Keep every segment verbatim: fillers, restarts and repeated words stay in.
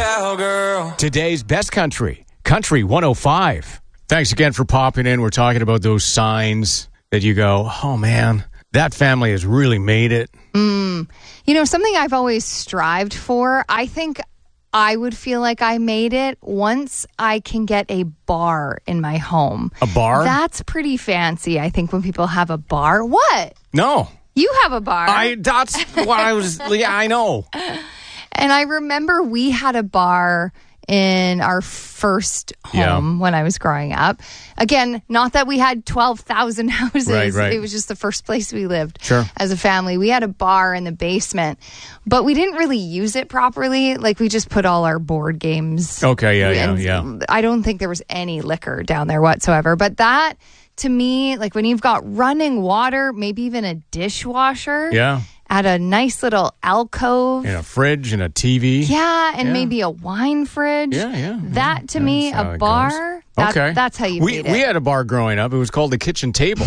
cowgirl. Today's best country, Country one oh five. Thanks again for popping in. We're talking about those signs that you go, oh man, that family has really made it. Mm. You know, something I've always strived for, I think I would feel like I made it once I can get a bar in my home. A bar? That's pretty fancy, I think, when people have a bar. What? No. You have a bar. I that's what I was yeah, I know. And I remember we had a bar in our first home Yeah. when I was growing up. Again, not that we had twelve thousand houses. Right, right. It was just the first place we lived Sure. as a family. We had a bar in the basement, but we didn't really use it properly. Like, we just put all our board games. Okay, yeah, yeah, and yeah. I don't think there was any liquor down there whatsoever. But that, to me, like when you've got running water, maybe even a dishwasher. Yeah. At a nice little alcove. And a fridge and a T V. Yeah, and Yeah. maybe a wine fridge. Yeah, yeah. That, to me, That's how a it bar, goes. that, Okay. that's how you we, made it. We had a bar growing up. It was called the Kitchen Table.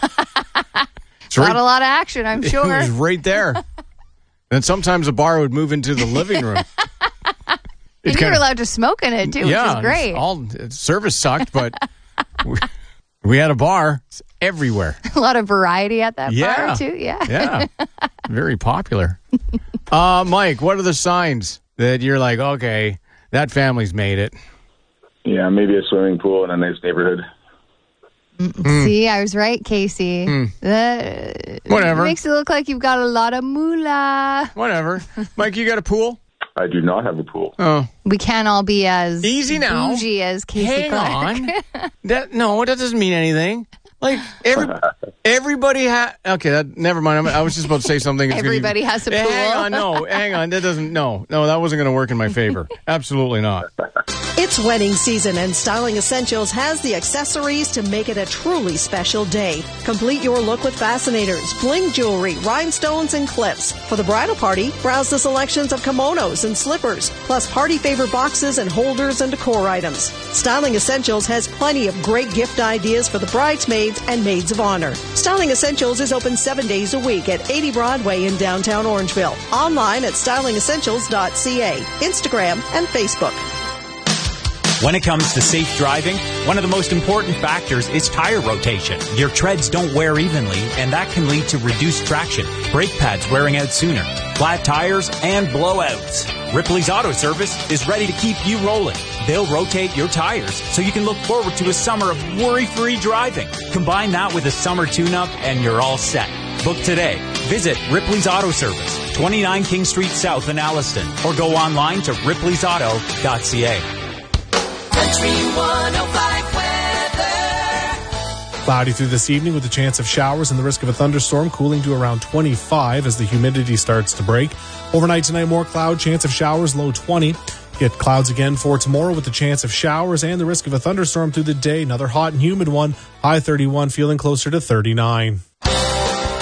It's Not right- a lot of action, I'm sure. It was right there. Then sometimes a bar would move into the living room. And It you were kinda- allowed to smoke in it, too, yeah, which is great. it's All service sucked, but we, we had a bar everywhere. A lot of variety at that Yeah. bar, too. Yeah. Yeah, very popular. Uh, Mike, what are the signs that you're like, okay, that family's made it? Yeah, maybe a swimming pool in a nice neighborhood. Mm. See, I was right, Casey. That Whatever. makes it look like you've got a lot of moolah. Whatever. Mike, you got a pool? I do not have a pool. Oh, We can't all be as Easy now. bougie as Casey hang Clark. on. That no, that doesn't mean anything. Like every everybody had. Okay, that never mind. I was just about to say something. that's gonna- Everybody has a pool. Hang on, no, hang on. That doesn't. No, no, that wasn't going to work in my favor. Absolutely not. It's wedding season, and Styling Essentials has the accessories to make it a truly special day. Complete your look with fascinators, bling jewelry, rhinestones, and clips. For the bridal party, browse the selections of kimonos and slippers, plus party favor boxes and holders and decor items. Styling Essentials has plenty of great gift ideas for the bridesmaids and maids of honor. Styling Essentials is open seven days a week at eighty Broadway in downtown Orangeville. Online at styling essentials dot c a, Instagram, and Facebook. When it comes to safe driving, one of the most important factors is tire rotation. Your treads don't wear evenly, and that can lead to reduced traction, brake pads wearing out sooner, flat tires, and blowouts. Ripley's Auto Service is ready to keep you rolling. They'll rotate your tires so you can look forward to a summer of worry-free driving. Combine that with a summer tune-up, and you're all set. Book today. Visit Ripley's Auto Service, twenty-nine King Street South in Alliston, or go online to ripleys auto dot c a. Country one oh five weather. Cloudy through this evening with a chance of showers and the risk of a thunderstorm, cooling to around twenty-five as the humidity starts to break. Overnight tonight, more cloud, chance of showers, low twenty. Get clouds again for tomorrow with the chance of showers and the risk of a thunderstorm through the day. Another hot and humid one, high thirty-one, feeling closer to thirty-nine.